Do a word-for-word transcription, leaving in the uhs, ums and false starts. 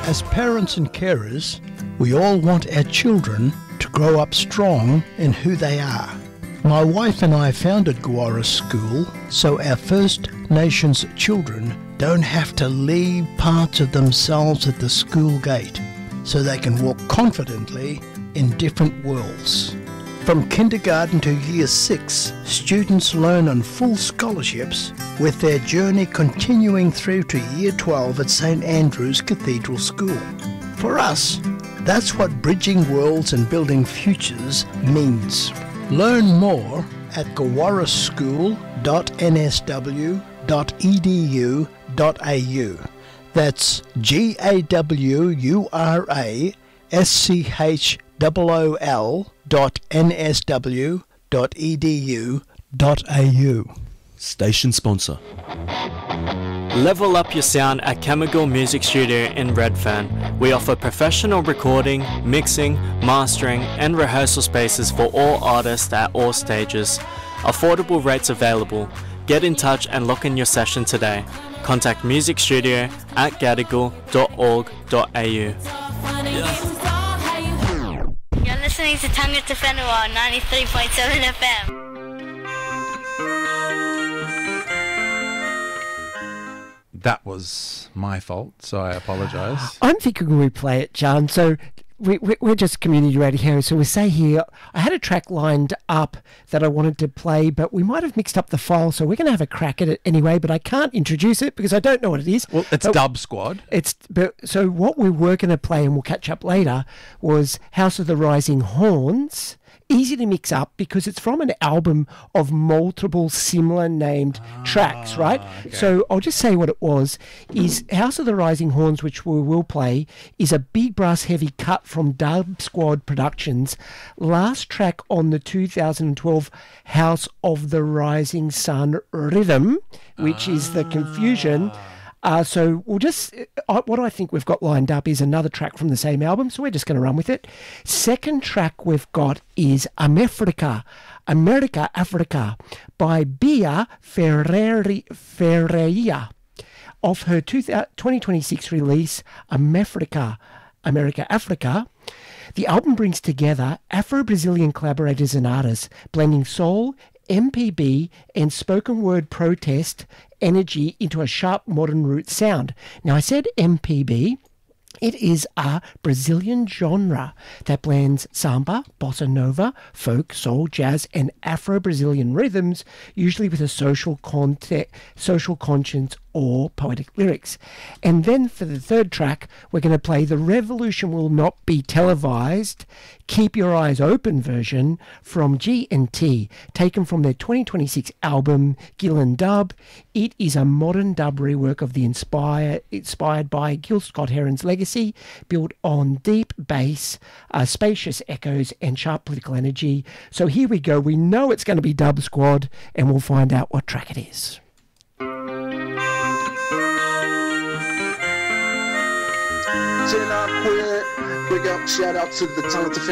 As parents and carers, we all want our children to grow up strong in who they are. My wife and I founded Gowara School so our First Nations children don't have to leave parts of themselves at the school gate, so they can walk confidently in different worlds. From kindergarten to year six, students learn on full scholarships, with their journey continuing through to year twelve at St Andrew's Cathedral School. For us, that's what bridging worlds and building futures means. Learn more at gowara school dot n s w dot e d u dot a u. That's G A W U R A S C H O O L dot N S W dot E D U dot A U. Station sponsor. Level up your sound at Chemical Music Studio in Redfern. We offer professional recording, mixing, mastering and rehearsal spaces for all artists at all stages. Affordable rates available. Get in touch and lock in your session today. Contact music studio at gadigal dot org dot a u. You're listening to Tangata Whenua on ninety-three point seven F M. That was my fault, so I apologise. I'm thinking we play it, John. So we, we, we're just community radio here. So we say here, I had a track lined up that I wanted to play, but we might have mixed up the file. So we're going to have a crack at it anyway, but I can't introduce it because I don't know what it is. Well, it's but Dub Squad. It's but So what we were going to play, and we'll catch up later, was House of the Rising Horns. Easy to mix up because it's from an album of multiple similar named ah, tracks, right? Okay. So I'll just say what it was, is House of the Rising Horns, which we will play, is a big brass heavy cut from Dub Squad Productions, last track on the two thousand twelve House of the Rising Sun Rhythm, which ah. is the Confusion. Uh, so we'll just, uh, what I think we've got lined up is another track from the same album, so we're just going to run with it. Second track we've got is America, America, Africa, by Bia Ferreri, Ferreira, off her twenty twenty-six release, America, America, Africa. The album brings together Afro-Brazilian collaborators and artists, blending soul, M P B and spoken word protest energy into a sharp modern root sound. Now I said M P B. It is a Brazilian genre that blends samba, bossa nova, folk, soul, jazz, and Afro-Brazilian rhythms, usually with a social conte- social conscience or poetic lyrics. And then for the third track, we're going to play The Revolution Will Not Be Televised, Keep Your Eyes Open version from G and T, taken from their twenty twenty-six album Gillan Dub. It is a modern dub rework of the inspire, inspired by Gil Scott-Heron's legacy, built on deep bass, uh, spacious echoes, and sharp political energy. So here we go. We know it's going to be Dub Squad, and we'll find out what track it is. Till I quit. Big up, shout out to the talented